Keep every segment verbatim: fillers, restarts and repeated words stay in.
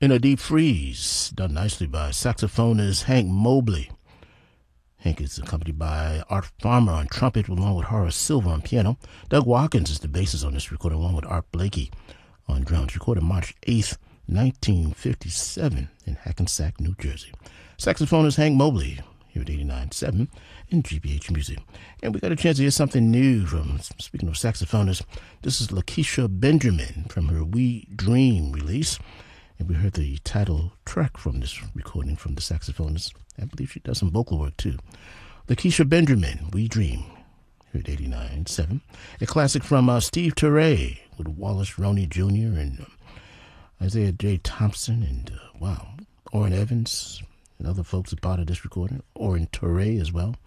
In a Deep Freeze, done nicely by saxophonist Hank Mobley. Hank is accompanied by Art Farmer on trumpet along with Horace Silver on piano. Doug Watkins is the bassist on this recording along with Art Blakey on drums. Recorded March eighth, nineteen fifty-seven in Hackensack, New Jersey. Saxophonist Hank Mobley here at eighty-nine point seven in G B H Music. And we got a chance to hear something new from, speaking of saxophonists, this is Lakeisha Benjamin from her We Dream release. And we heard the title track from this recording from the saxophonist. I believe she does some vocal work too. Lakeisha Benjamin, We Dream, here at eighty-nine point seven. A classic from uh, Steve Turre with Wallace Roney Junior and um, Isaiah J. Thompson and, uh, wow, Orrin Evans and other folks are part of this recording. Orrin Turre as well.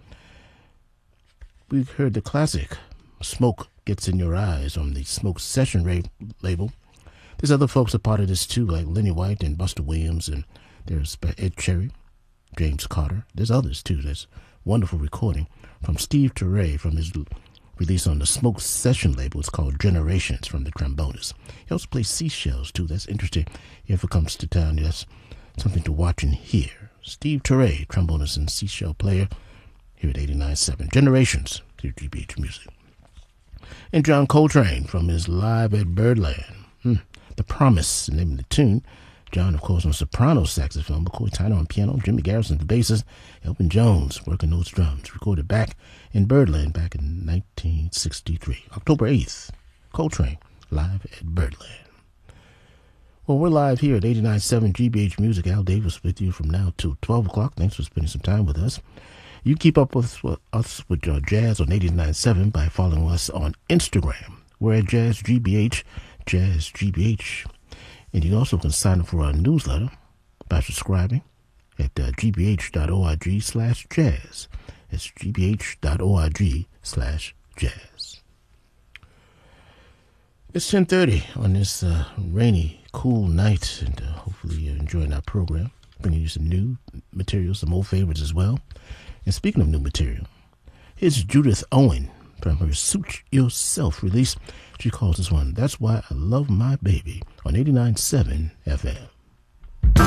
We heard the classic Smoke Gets in Your Eyes on the Smoke Session ra- label. There's other folks a part of this too, like Lenny White and Buster Williams, and there's Ed Cherry, James Carter. There's others too. There's wonderful recording from Steve Turre from his release on the Smoke Session label. It's called Generations from the trombonist. He also plays Seashells too. That's interesting. If it comes to town, that's something to watch and hear. Steve Turre, trombonist and seashell player, here at eighty-nine point seven. Generations, here at G B H Music. And John Coltrane from his Live at Birdland. Hmm. The Promise, the name of the tune. John, of course, on soprano saxophone, McCoy Tyner on piano, Jimmy Garrison, the bassist, Elvin Jones working those drums. Recorded back in Birdland back in nineteen sixty-three. October eighth, Coltrane, Live at Birdland. Well, we're live here at eighty-nine point seven G B H Music. Al Davis with you from now till twelve o'clock. Thanks for spending some time with us. You keep up with us with uh, Jazz on eighty-nine point seven by following us on Instagram. We're at Jazz G B H. Jazz G B H, and you also can sign up for our newsletter by subscribing at uh, gbh.org slash jazz. It's gbh.org slash jazz. It's ten thirty on this uh, rainy, cool night, and uh, hopefully you're enjoying our program. Bringing you some new material, some old favorites as well. And speaking of new material, here's Judith Owen from her Suit Yourself release. She calls this one, That's Why I Love My Baby, on eighty-nine point seven F M.